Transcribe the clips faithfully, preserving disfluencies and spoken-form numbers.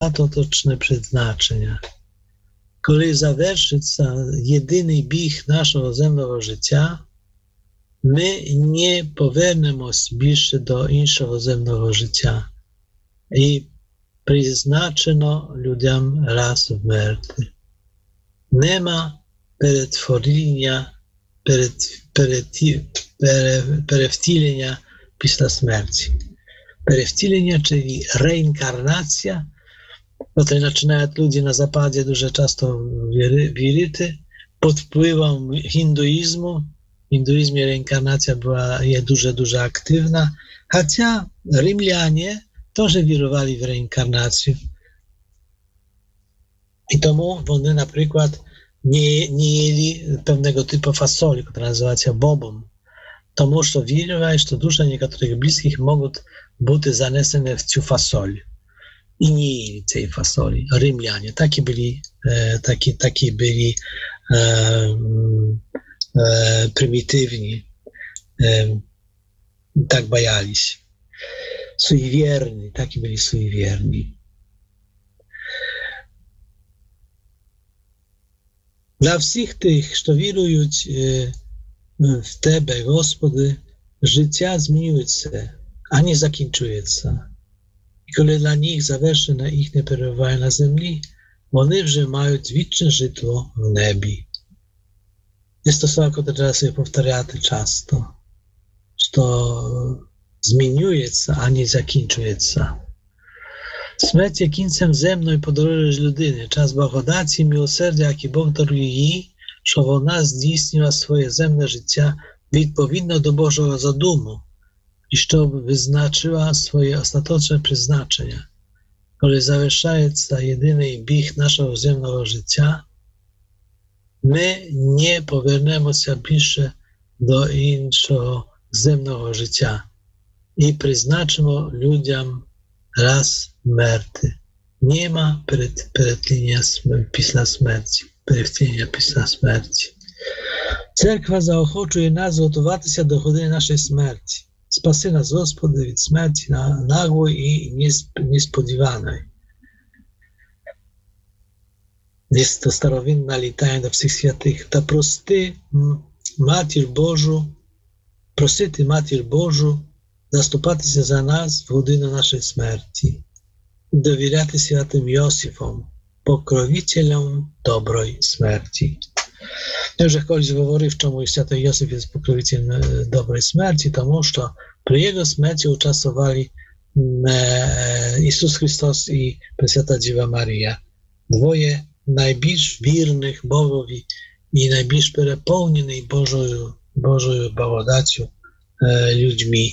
остаточне призначення. Коли завершиться єдиний біг нашого земного життя, ми не повернемось більше до іншого земного життя. І призначено людям раз вмерти. Нема перетворення, перед, перед, пере, перевтілення після смерті. Перевтілення, czyli реінкарнація, do tej zaczynają ludzie na zapadzie дуже часто wierzyć, pod wpływem hinduizmu. W hinduizmie reinkarnacja była je дуже, дуже aktywna, chociaż Rzymianie też wierowali w reinkarnację. I tomu oni na przykład nie, nie jeli pewnego typu fasoli, która nazywa się bobą. Тому що вірили, що душі niektórych близьких можуть бути занесені в цю фасоль. І не їли цієї фасолі. Римляни такі були, такі, такі були е, е, примітивні, е, так боялись. Суєвірні, такі були суєвірні. Для всіх тих, що вірують е, w Tebe, Господи, życia zmniejsze, a nie закінчується. І коли для них завершено їхнє перебування на землі, вони вже мають вічне житло в небі. Є то слово, яке треба собі повторяти часто, що змінюється, а не закінчується. Смерть є кінцем земної подорожі людини, час благодаті, милосердя, який Бог дарує їй, що вона здійснює своє земне життя відповідно до Божого задуму і щоб визначила своє остаточне призначення. Коли завершається єдиний біг нашого земного життя, ми не повернемося більше до іншого земного життя і призначимо людям раз вмерти. Нема перетинення після смерті. Перевтілення після смерті. Церква заохочує нас готуватися до години нашої смерті. Спаси нас, Господи, від смерті наглої і несподіваної. Є то старовинне літання до всіх святих. Та прости Матір Божу, просити Матір Божу заступатися за нас в годину нашої смерті і довіряти святим Йосифом, покровителем доброї смерті. Я вже колись говорив, чому святий Йосиф є покровителем доброї смерті, тому що при його смерті участвували Ісус Христос і Пресвята Діва Марія. Двоє найбільш вірних Богові і найбільш переповнених Божою, Божою благодаттю людьми.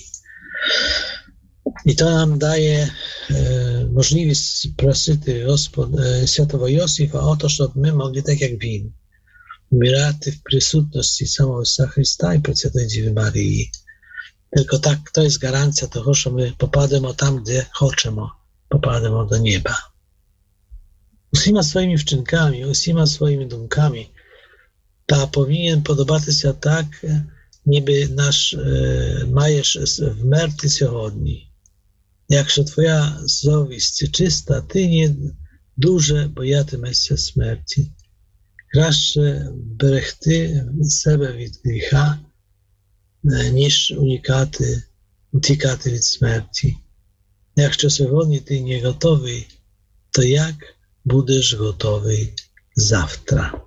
І то нам дає е, можливість просити Господа, е, Святого Йосифа о то, щоб ми могли, так як він, вмирати в присутності самого Ісуса Христа і Пресвятої Діви Марії. Tylko tak, to jest gwarancja tego, że my popademy tam, gdzie chcemy, popademy do nieba. Усіма своїми вчинками, усіма своїми думками, та повинен подобатися так, ніби наш е, маєш вмерти сьогодні. Якщо твоя совість чиста, ти не дуже боятимешся смерті. Краще берегти себе від гріха, ніж уникати, утікати від смерті. Якщо сьогодні ти не готовий, то як будеш готовий завтра?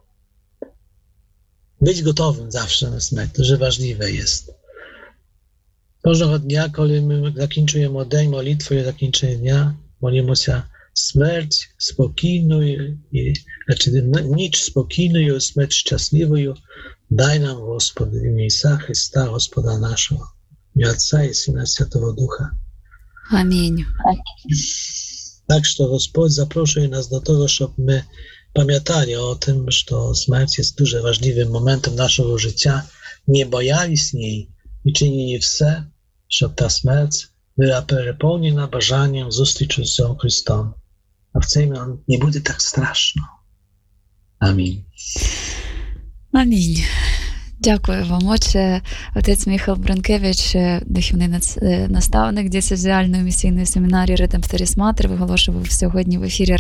Być gotowym zawsze na śmierć, to że ważliwe jest. Każdego dnia, kiedy my zakończujemy dzień modlitwy, zakończenie dnia, modlimy się śmierć spokojną, i, znaczy nic spokojną i śmierć szczęśliwą, daj nam Gospody w imię Jezusa Chrysta, Gospoda naszego, i Ojca i Syna Świętego Ducha. Amen. Tak, że Gospod zapraszuje nas do tego, żeby my pamiętali o tym, że śmierć jest дуже ważliwym momentem naszego życia, nie bojali z niej i czynili wszystko, żeby ta śmierć była przepełniona bażaniem zустрічі z Chrystusem. A w цей момент nie będzie tak straszno. Amen. Амінь. Дякую вам. Отже, отець Міхал Бранкевич, духовний наставник дієцезіальної місійної семінарії Редемпторіс Матер, виголошував сьогодні в ефірі